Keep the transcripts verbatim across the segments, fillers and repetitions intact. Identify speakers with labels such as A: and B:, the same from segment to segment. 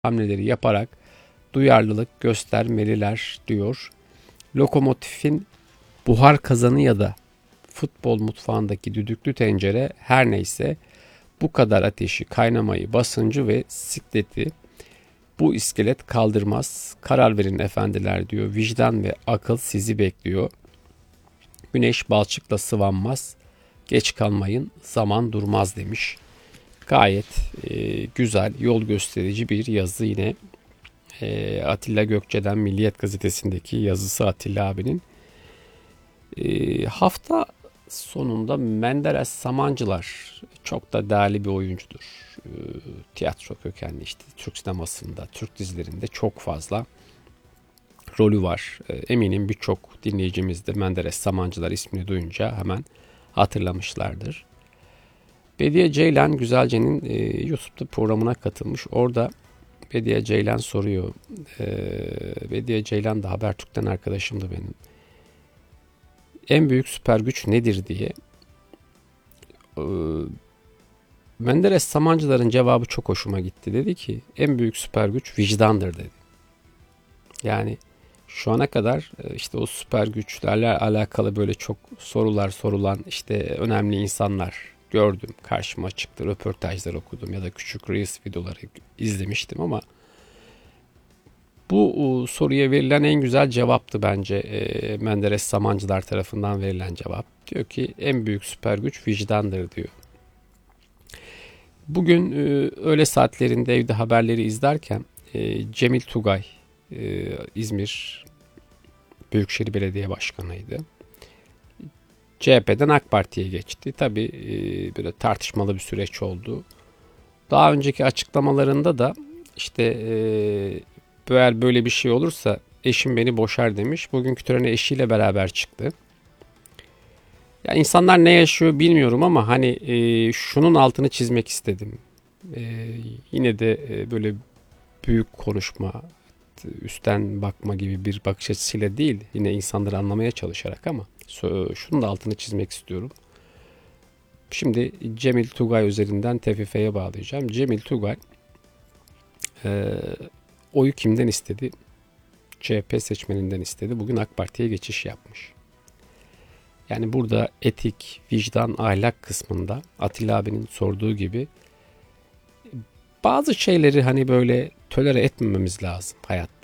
A: hamleleri yaparak duyarlılık göstermeliler diyor. Lokomotifin buhar kazanı ya da futbol mutfağındaki düdüklü tencere her neyse bu kadar ateşi, kaynamayı, basıncı ve sikleti bu iskelet kaldırmaz. Karar verin efendiler diyor. Vicdan ve akıl sizi bekliyor. Güneş balçıkla sıvanmaz. Geç kalmayın, zaman durmaz demiş. Gayet e, güzel, yol gösterici bir yazı yine. E, Atilla Gökçe'den Milliyet Gazetesi'ndeki yazısı Atilla abinin. E, hafta sonunda Menderes Samancılar çok da değerli bir oyuncudur. E, tiyatro kökenli, işte Türk sinemasında, Türk dizilerinde çok fazla rolü var. E, eminim birçok dinleyicimiz de Menderes Samancılar ismini duyunca hemen hatırlamışlardır. Bediye Ceylan Güzelce'nin e, YouTube'da programına katılmış. Orada Bediye Ceylan soruyor. E, Bediye Ceylan da Habertürk'ten arkadaşımdı benim. En büyük süper güç nedir diye. E, Menderes Samancılar'ın cevabı çok hoşuma gitti. Dedi ki en büyük süper güç vicdandır dedi. Yani şu ana kadar işte o süper güçlerle alakalı böyle çok sorular sorulan işte önemli insanlar gördüm. Karşıma çıktı. Röportajlar okudum ya da küçük Reels videoları izlemiştim ama bu soruya verilen en güzel cevaptı bence Menderes Samancılar tarafından verilen cevap. Diyor ki en büyük süper güç vicdandır diyor. Bugün öğle saatlerinde evde haberleri izlerken Cemil Tugay İzmir Büyükşehir Belediye Başkanı'ydı. C H P'den AK Parti'ye geçti. Tabii böyle tartışmalı bir süreç oldu. Daha önceki açıklamalarında da işte eğer böyle bir şey olursa eşim beni boşar demiş. Bugünkü törene eşiyle beraber çıktı. Ya insanlar ne yaşıyor bilmiyorum ama hani e, şunun altını çizmek istedim. E, yine de e, böyle büyük konuşma, üstten bakma gibi bir bakış açısıyla değil. Yine insanları anlamaya çalışarak ama şunun da altını çizmek istiyorum. Şimdi Cemil Tugay üzerinden T F F'ye bağlayacağım. Cemil Tugay e, oyu kimden istedi? C H P seçmeninden istedi. Bugün AK Parti'ye geçiş yapmış. Yani burada etik, vicdan, ahlak kısmında Atilla abinin sorduğu gibi bazı şeyleri hani böyle tolere etmememiz lazım hayatta.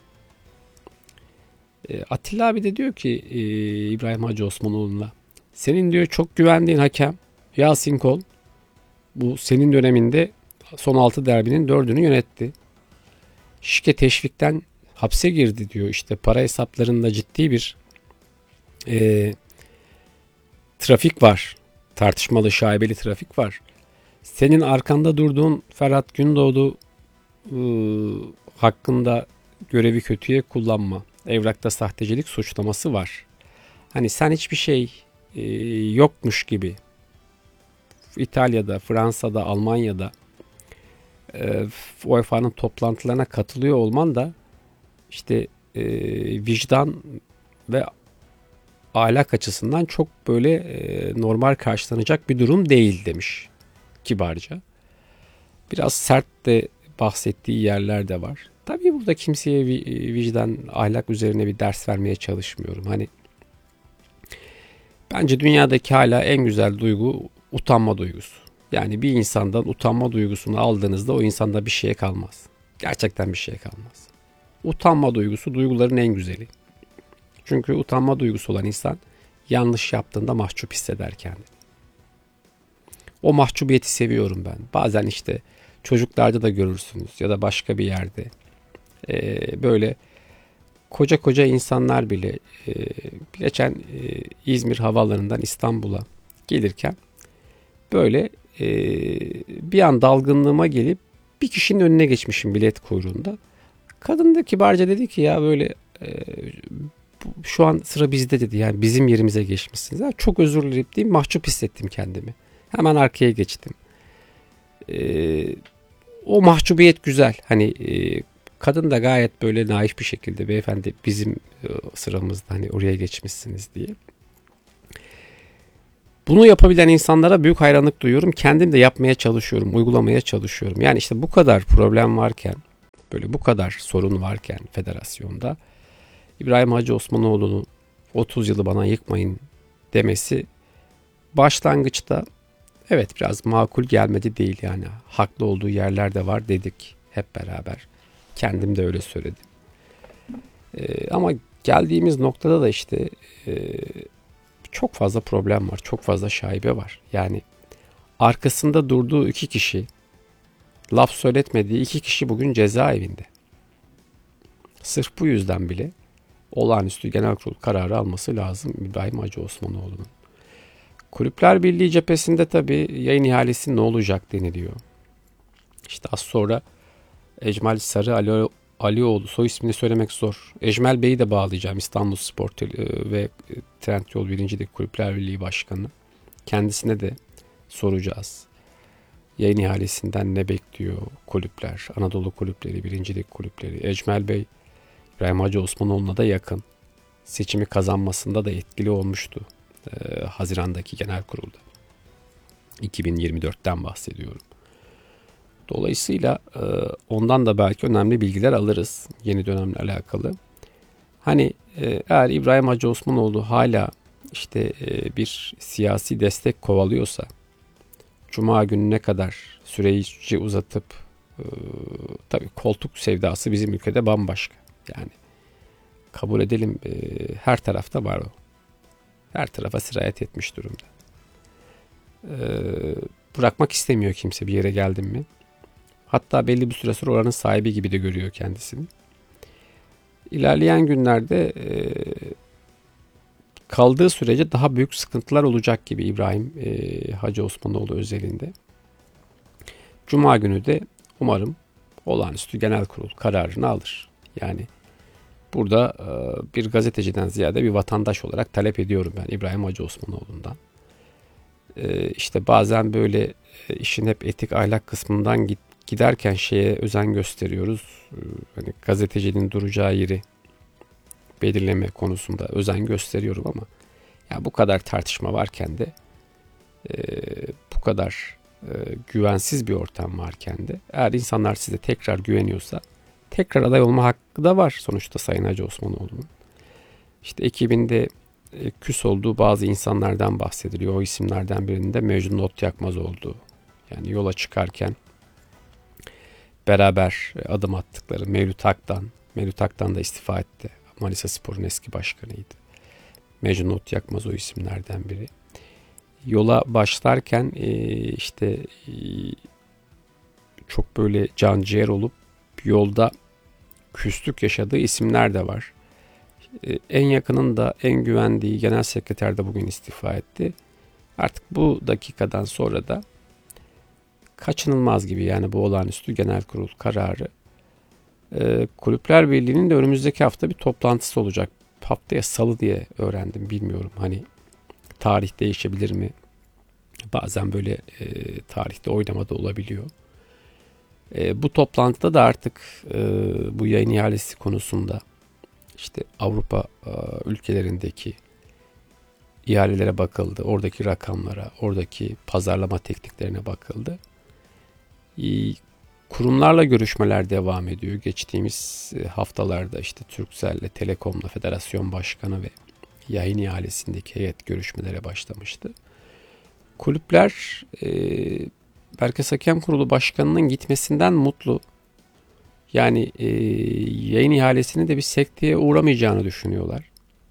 A: E, Atilla abi de diyor ki e, İbrahim Hacı Osmanoğlu'na senin diyor çok güvendiğin hakem Yasin Kol bu senin döneminde son altı derbinin dördünü yönetti. Şike teşvikten hapse girdi diyor. İşte para hesaplarında ciddi bir e, trafik var. Tartışmalı, şaibeli trafik var. Senin arkanda durduğun Ferhat Gündoğdu ıı, hakkında görevi kötüye kullanma, evrakta sahtecilik suçlaması var. Hani sen hiçbir şey e, yokmuş gibi İtalya'da, Fransa'da, Almanya'da e, U E F A'nın toplantılarına katılıyor olman da işte e, vicdan ve ahlak açısından çok böyle e, normal karşılanacak bir durum değil demiş kibarca. Biraz sert de bahsettiği yerler de var. Tabii burada kimseye vicdan, ahlak üzerine bir ders vermeye çalışmıyorum. Hani bence dünyadaki hala en güzel duygu utanma duygusu. Yani bir insandan utanma duygusunu aldığınızda o insanda bir şeye kalmaz. Gerçekten bir şeye kalmaz. Utanma duygusu duyguların en güzeli. Çünkü utanma duygusu olan insan yanlış yaptığında mahcup hisseder kendini. O mahcubiyeti seviyorum ben. Bazen işte çocuklarda da görürsünüz ya da başka bir yerde. Ee, böyle koca koca insanlar bile e, geçen e, İzmir havaalanından İstanbul'a gelirken böyle e, bir an dalgınlığıma gelip bir kişinin önüne geçmişim bilet kuyruğunda. Kadın da kibarca dedi ki ya böyle e, şu an sıra bizde dedi. Yani bizim yerimize geçmişsiniz. Ya çok özür dilerim diyeyim, mahcup hissettim kendimi. Hemen arkaya geçtim. Ee, o mahcubiyet güzel. Hani e, kadın da gayet böyle naif bir şekilde beyefendi bizim e, sıramızda hani oraya geçmişsiniz diye. Bunu yapabilen insanlara büyük hayranlık duyuyorum. Kendim de yapmaya çalışıyorum, uygulamaya çalışıyorum. Yani işte bu kadar problem varken böyle bu kadar sorun varken federasyonda İbrahim Hacı Osmanoğlu'nu otuz yılı bana yıkmayın demesi başlangıçta evet biraz makul gelmedi değil, yani haklı olduğu yerler de var dedik hep beraber. Kendim de öyle söyledim. Ee, ama geldiğimiz noktada da işte e, çok fazla problem var, çok fazla şaibe var. Yani arkasında durduğu iki kişi, laf söyletmediği iki kişi bugün cezaevinde. Sırf bu yüzden bile olağanüstü genel kurul kararı alması lazım İbrahim Hacı Osmanoğlu'nun. Kulüpler Birliği cephesinde tabii yayın ihalesi ne olacak deniliyor. İşte az sonra Ecmal Sarı Ali, Alioğlu, soy ismini söylemek zor. Ecmel Bey'i de bağlayacağım, İstanbulspor ve Trendyol Birincilik Kulüpler Birliği Başkanı. Kendisine de soracağız. Yayın ihalesinden ne bekliyor kulüpler, Anadolu kulüpleri, birincilik kulüpleri. Ecmel Bey, İbrahim Hacı Osmanoğlu'na da yakın. Seçimi kazanmasında da etkili olmuştu. Ee, Haziran'daki genel kurulda. iki bin yirmi dörtten bahsediyorum. Dolayısıyla e, ondan da belki önemli bilgiler alırız yeni dönemle alakalı. Hani e, eğer İbrahim Hacı Osmanoğlu hala işte e, bir siyasi destek kovalıyorsa, Cuma gününe kadar süreyi uzatıp e, tabii koltuk sevdası bizim ülkede bambaşka. Yani kabul edelim, e, her tarafta var o. Her tarafa sirayet etmiş durumda. E, bırakmak istemiyor kimse bir yere geldim mi. Hatta belli bir süre sonra oranın sahibi gibi de görüyor kendisini. İlerleyen günlerde e, kaldığı sürece daha büyük sıkıntılar olacak gibi İbrahim e, Hacı Osmanoğlu özelinde. Cuma günü de umarım olağanüstü genel kurul kararını alır. Yani burada e, bir gazeteciden ziyade bir vatandaş olarak talep ediyorum ben İbrahim Hacı Osmanoğlu'ndan. E, işte bazen böyle e, işin hep etik ahlak kısmından git, giderken şeye özen gösteriyoruz. E, hani gazetecinin duracağı yeri belirleme konusunda özen gösteriyorum ama ya bu kadar tartışma varken de e, bu kadar e, güvensiz bir ortam varken de eğer insanlar size tekrar güveniyorsa tekrar aday olma hakkı da var sonuçta Sayın Hacı Osmanoğlu'nun. İşte ekibinde e, küs olduğu bazı insanlardan bahsediliyor. O isimlerden birinin de Mecnun Ot Yakmaz olduğu. Yani yola çıkarken beraber adım attıkları Mevlüt Aktan. Mevlüt Aktan da istifa etti. Manisa Spor'un eski başkanıydı. Mecnun Ot Yakmaz o isimlerden biri. Yola başlarken e, işte e, çok böyle canciğer olup yolda küslük yaşadığı isimler de var. E, en yakının da en güvendiği genel sekreter de bugün istifa etti. Artık bu dakikadan sonra da kaçınılmaz gibi, yani bu olağanüstü genel kurul kararı. E, Kulüpler Birliği'nin de önümüzdeki hafta bir toplantısı olacak. Haftaya salı diye öğrendim, bilmiyorum. Hani tarih değişebilir mi? Bazen böyle e, tarihte oynama da olabiliyor. E, bu toplantıda da artık e, bu yayın ihalesi konusunda işte Avrupa e, ülkelerindeki ihalelere bakıldı. Oradaki rakamlara, oradaki pazarlama tekniklerine bakıldı. E, kurumlarla görüşmeler devam ediyor. Geçtiğimiz haftalarda işte Turkcell'le, Telekom'la Federasyon Başkanı ve yayın ihalesindeki heyet görüşmelere başlamıştı. Kulüpler e, Merkez Hakem Kurulu Başkanı'nın gitmesinden mutlu. Yani e, yayın ihalesinin de bir sekteye uğramayacağını düşünüyorlar.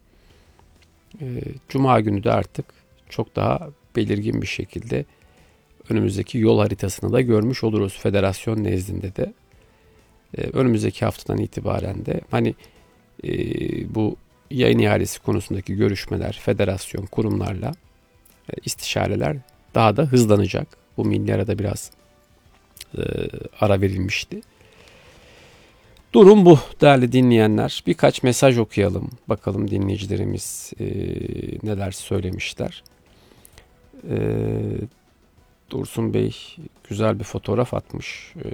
A: E, Cuma günü de artık çok daha belirgin bir şekilde önümüzdeki yol haritasını da görmüş oluruz federasyon nezdinde de. E, önümüzdeki haftadan itibaren de hani e, bu yayın ihalesi konusundaki görüşmeler, federasyon, kurumlarla e, istişareler daha da hızlanacak. Bu milli arada biraz e, ara verilmişti. Durum bu değerli dinleyenler. Birkaç mesaj okuyalım. Bakalım dinleyicilerimiz e, neler söylemişler. E, Dursun Bey güzel bir fotoğraf atmış. E,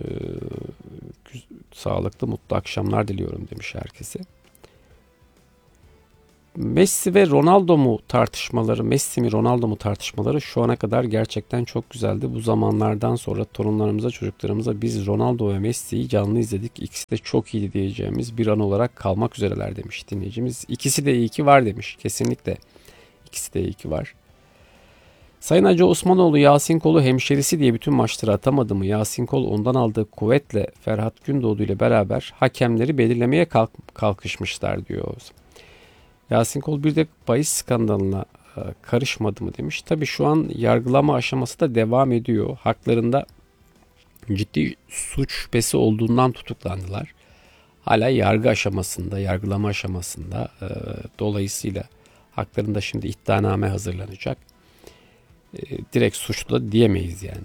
A: sağlıklı, mutlu akşamlar diliyorum demiş herkese. Messi ve Ronaldo mu tartışmaları, Messi mi Ronaldo mu tartışmaları şu ana kadar gerçekten çok güzeldi. Bu zamanlardan sonra torunlarımıza, çocuklarımıza biz Ronaldo ve Messi'yi canlı izledik. İkisi de çok iyiydi diyeceğimiz bir an olarak kalmak üzereler demiş dinleyicimiz. İkisi de iyi ki var demiş. Kesinlikle ikisi de iyi ki var. Sayın Hacı Osmanoğlu Yasin Kol'u hemşerisi diye bütün maçları atamadı mı? Yasin Kol ondan aldığı kuvvetle Ferhat Gündoğdu ile beraber hakemleri belirlemeye kalk kalkışmışlar diyor. Yasin Kol bir de bahis skandalına e, karışmadı mı demiş. Tabii şu an yargılama aşaması da devam ediyor. Haklarında ciddi suç şüphesi olduğundan tutuklandılar. Hala yargı aşamasında, yargılama aşamasında. E, dolayısıyla haklarında şimdi iddianame hazırlanacak. E, direkt suçlu da diyemeyiz yani.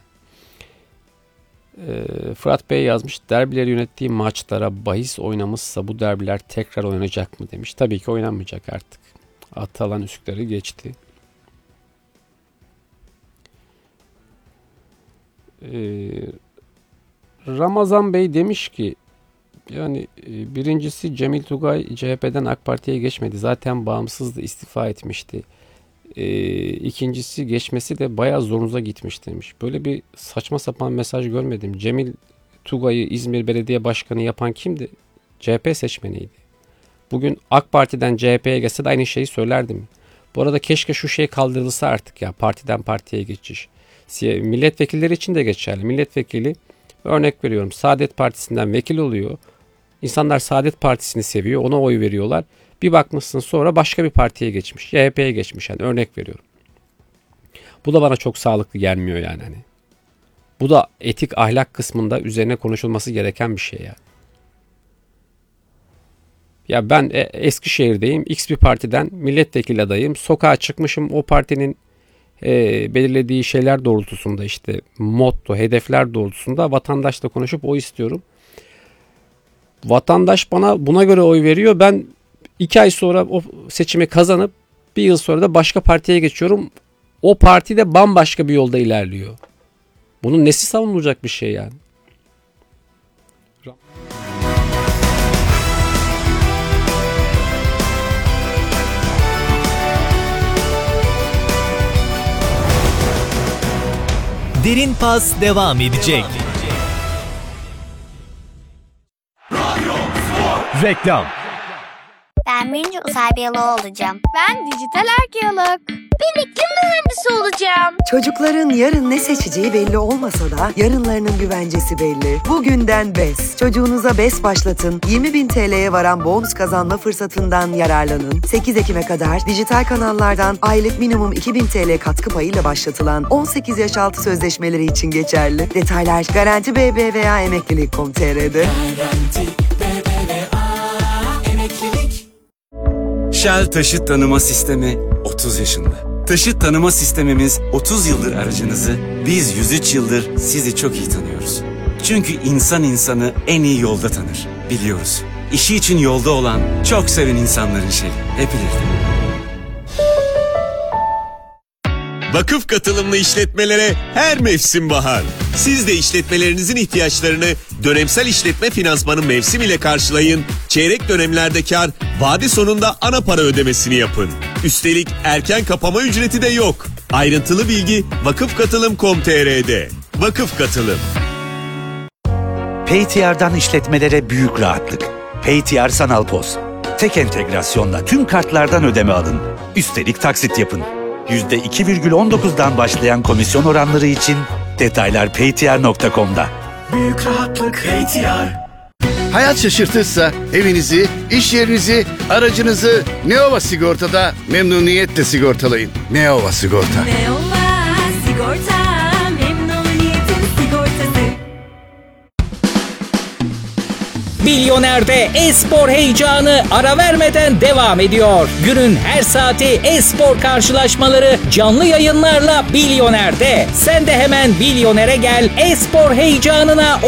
A: E, Fırat Bey yazmış. Derbileri yönettiği maçlara bahis oynamışsa bu derbiler tekrar oynanacak mı demiş. Tabii ki oynanmayacak artık. Atalan Üsküdar'ı geçti. E, Ramazan Bey demiş ki yani e, birincisi Cemil Tugay C H P'den AK Parti'ye geçmedi. Zaten bağımsızdı, istifa etmişti. E, ikincisi geçmesi de bayağı zorunuza gitmiş demiş. Böyle bir saçma sapan mesaj görmedim. Cemil Tugay'ı İzmir Belediye Başkanı yapan kimdi? C H P seçmeniydi. Bugün AK Parti'den C H P'ye geçse de aynı şeyi söylerdim. Bu arada keşke şu şey kaldırılsa artık ya, partiden partiye geçiş. Milletvekilleri için de geçerli. Milletvekili, örnek veriyorum, Saadet Partisi'nden vekil oluyor. İnsanlar Saadet Partisi'ni seviyor, ona oy veriyorlar. Bir bakmışsın sonra başka bir partiye geçmiş. C H P'ye geçmiş yani, örnek veriyorum. Bu da bana çok sağlıklı gelmiyor yani hani. Bu da etik ahlak kısmında üzerine konuşulması gereken bir şey yani. Ya ben Eskişehir'deyim. X bir partiden milletvekili adayım. Sokağa çıkmışım, o partinin e, belirlediği şeyler doğrultusunda, işte motto, hedefler doğrultusunda vatandaşla konuşup oy istiyorum. Vatandaş bana buna göre oy veriyor. Ben iki ay sonra o seçimi kazanıp bir yıl sonra da başka partiye geçiyorum. O parti de bambaşka bir yolda ilerliyor. Bunun nesi savunulacak bir şey yani?
B: Derin Pas devam edecek. Reklam.
C: Ben birinci uzay biyoloğu olacağım.
D: Ben dijital arkeolog. Ben iklim mühendisi olacağım.
E: Çocukların yarın ne seçeceği belli olmasa da yarınlarının güvencesi belli. Bugünden B E S. Çocuğunuza B E S başlatın. yirmi bin T L'ye varan bonus kazanma fırsatından yararlanın. sekiz Ekim'e kadar dijital kanallardan aylık minimum iki bin T L katkı payıyla başlatılan on sekiz yaş altı sözleşmeleri için geçerli. Detaylar Garanti B B V A Emeklilik nokta com nokta T R'de. Garanti B B V A
F: Emeklilik. Shell Taşıt Tanıma Sistemi otuz yaşında. Taşıt tanıma sistemimiz otuz yıldır aracınızı, biz yüz üç yıldır sizi çok iyi tanıyoruz. Çünkü insan insanı en iyi yolda tanır, biliyoruz. İşi için yolda olan, çok seven insanların şeyi, hep ileride.
G: Vakıf katılımlı işletmelere her mevsim bahar. Siz de işletmelerinizin ihtiyaçlarını dönemsel işletme finansmanı mevsim ile karşılayın. Çeyrek dönemlerde kar, vade sonunda ana para ödemesini yapın. Üstelik erken kapama ücreti de yok. Ayrıntılı bilgi vakıf katılım nokta com nokta T R'de. Vakıf Katılım.
H: Paytr işletmelere büyük rahatlık. Paytr Sanal Poz. Tek entegrasyonla tüm kartlardan ödeme alın. Üstelik taksit yapın. yüzde iki virgül on dokuzdan başlayan komisyon oranları için detaylar paytr nokta com'da.
I: Büyük rahatlık Paytr. Hayat şaşırtırsa evinizi, iş yerinizi, aracınızı Neova Sigorta'da memnuniyetle sigortalayın. Neova Sigorta.
J: Neova Sigorta, memnuniyetin sigortası.
K: Bilyoner'de e-spor heyecanı ara vermeden devam ediyor. Günün her saati e-spor karşılaşmaları canlı yayınlarla Bilyoner'de. Sen de hemen Bilyoner'e gel, e-spor heyecanına